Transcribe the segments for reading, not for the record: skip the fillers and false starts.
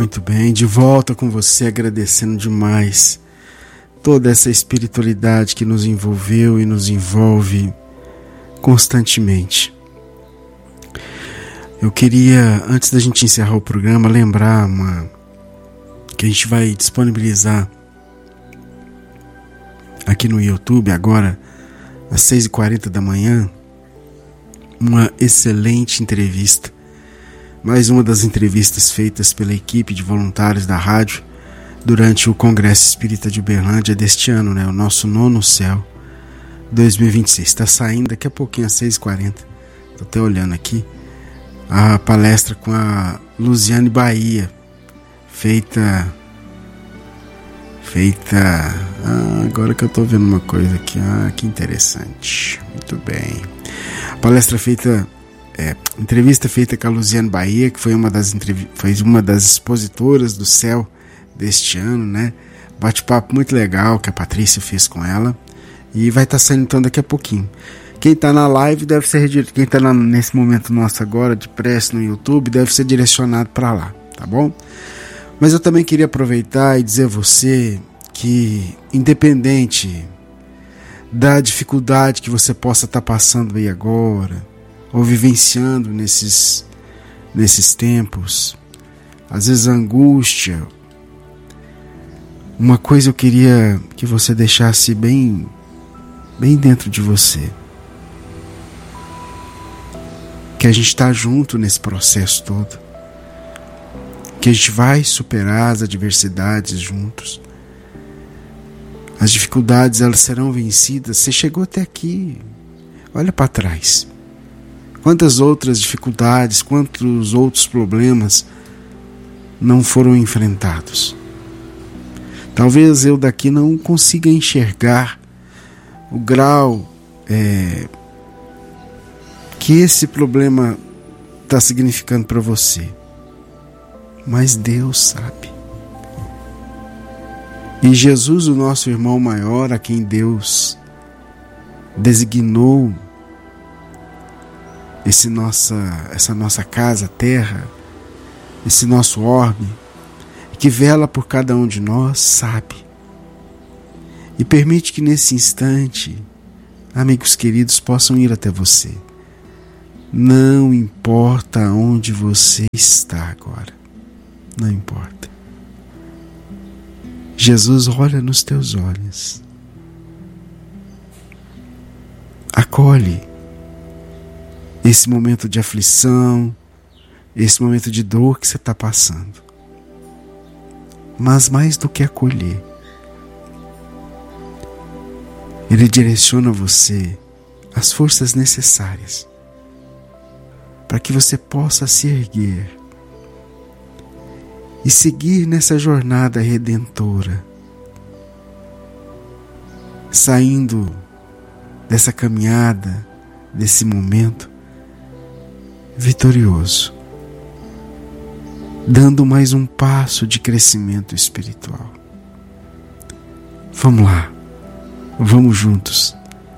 Muito bem, de volta com você, agradecendo demais toda essa espiritualidade que nos envolveu e nos envolve constantemente. Eu queria, antes da gente encerrar o programa, lembrar que a gente vai disponibilizar aqui no YouTube agora, às 6h40 da manhã, uma excelente entrevista. Mais uma das entrevistas feitas pela equipe de voluntários da rádio durante o Congresso Espírita de Uberlândia deste ano, o nosso Nono Céu 2026. Está saindo daqui a pouquinho, às 6h40. Estou até olhando aqui. A palestra com a Luziane Bahia, feita agora que eu estou vendo uma coisa aqui, que interessante. Muito bem. A palestra entrevista feita com a Luziane Bahia, que foi uma das expositoras do céu deste ano, Bate-papo muito legal que a Patrícia fez com ela, e vai estar saindo então daqui a pouquinho. Quem está na live deve ser, quem está nesse momento nosso agora de prece no YouTube, deve ser direcionado para lá, tá bom? Mas eu também queria aproveitar e dizer a você que, independente da dificuldade que você possa estar passando aí agora, ou vivenciando nesses tempos, às vezes a angústia, uma coisa eu queria que você deixasse bem dentro de você, que a gente está junto nesse processo todo, que a gente vai superar as adversidades juntos. As dificuldades, elas serão vencidas. Você chegou até aqui, olha para trás. Quantas outras dificuldades, quantos outros problemas não foram enfrentados? Talvez eu daqui não consiga enxergar o grau que esse problema está significando para você. Mas Deus sabe. E Jesus, o nosso irmão maior, a quem Deus designou essa nossa casa, terra, esse nosso orbe, que vela por cada um de nós, sabe. E permite que nesse instante, amigos queridos, possam ir até você. Não importa onde você está agora. Não importa. Jesus olha nos teus olhos. Acolhe esse momento de aflição, esse momento de dor que você está passando. Mas mais do que acolher, Ele direciona você as forças necessárias para que você possa se erguer e seguir nessa jornada redentora, saindo dessa caminhada, desse momento vitorioso, dando mais um passo de crescimento espiritual. Vamos lá, vamos juntos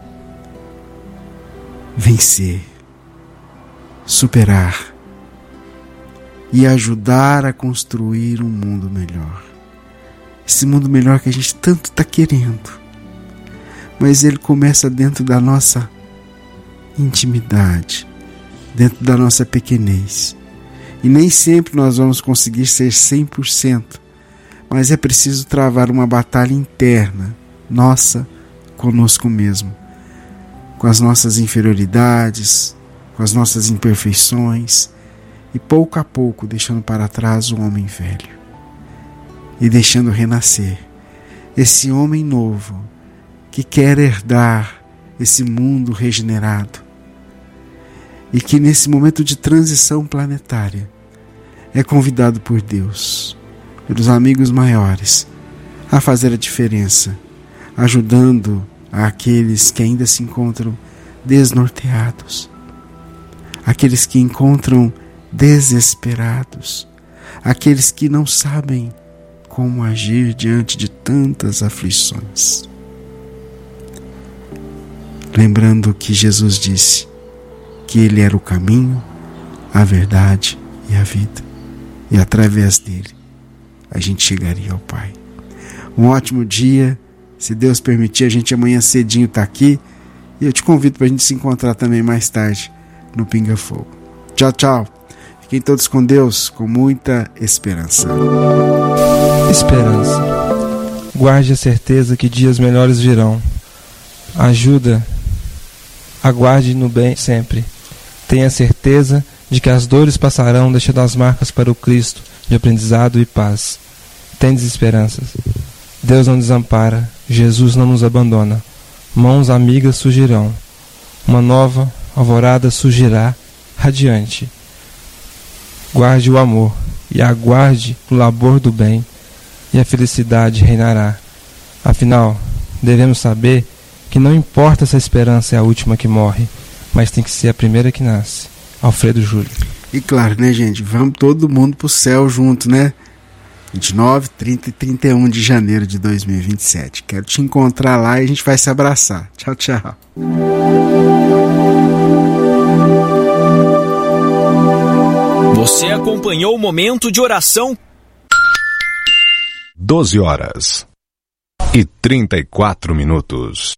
vencer, superar e ajudar a construir um mundo melhor. Esse mundo melhor que a gente tanto está querendo. Mas ele começa dentro da nossa intimidade, dentro da nossa pequenez. E nem sempre nós vamos conseguir ser 100%, mas é preciso travar uma batalha interna, nossa, conosco mesmo, com as nossas inferioridades, com as nossas imperfeições, e pouco a pouco deixando para trás o homem velho e deixando renascer esse homem novo que quer herdar esse mundo regenerado e que nesse momento de transição planetária é convidado por Deus, pelos amigos maiores, a fazer a diferença, ajudando aqueles que ainda se encontram desnorteados, aqueles que encontram desesperados, aqueles que não sabem como agir diante de tantas aflições. Lembrando que Jesus disse que Ele era o caminho, a verdade e a vida, e através dele a gente chegaria ao Pai. Um ótimo dia. Se Deus permitir, a gente amanhã cedinho está aqui. E eu te convido para a gente se encontrar também mais tarde no Pinga Fogo. Tchau, tchau. Fiquem todos com Deus, com muita esperança. Esperança. Guarde a certeza que dias melhores virão. Aguarde no bem sempre. Tenha certeza de que as dores passarão, deixando as marcas para o Cristo de aprendizado e paz. Tendes esperanças. Deus não desampara, Jesus não nos abandona. Mãos amigas surgirão. Uma nova alvorada surgirá radiante. Guarde o amor e aguarde o labor do bem, e a felicidade reinará. Afinal, devemos saber que não importa se a esperança é a última que morre, mas tem que ser a primeira que nasce. Alfredo Júlio. E claro, né, gente? Vamos todo mundo pro céu junto, né? 29, 30 e 31 de janeiro de 2027. Quero te encontrar lá e a gente vai se abraçar. Tchau, tchau. Você acompanhou o momento de oração 12h34.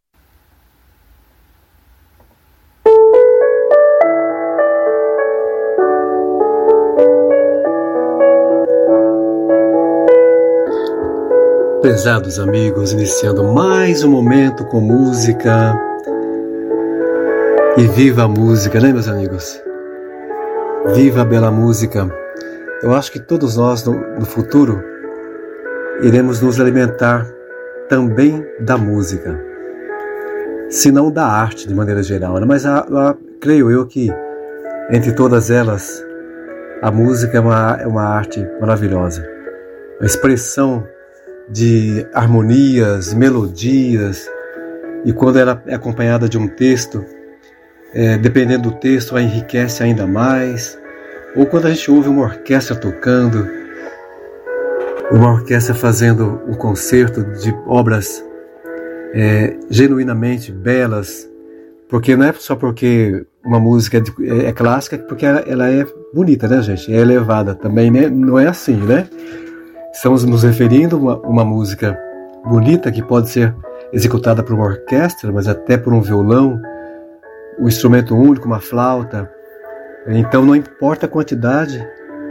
Prezados amigos, iniciando mais um momento com música. E viva a música, né, meus amigos? Viva a bela música. Eu acho que todos nós no futuro iremos nos alimentar também da música, se não da arte de maneira geral, né? Mas creio eu que entre todas elas a música é uma arte maravilhosa, uma expressão de harmonias, melodias, e quando ela é acompanhada de um texto, dependendo do texto, ela enriquece ainda mais. Ou quando a gente ouve uma orquestra tocando, uma orquestra fazendo um concerto de obras genuinamente belas, porque não é só porque uma música é clássica, porque ela é bonita, né, gente? É elevada também, né? Não é assim, né? Estamos nos referindo a uma música bonita que pode ser executada por uma orquestra, mas até por um violão, um instrumento único, uma flauta. Então não importa a quantidade,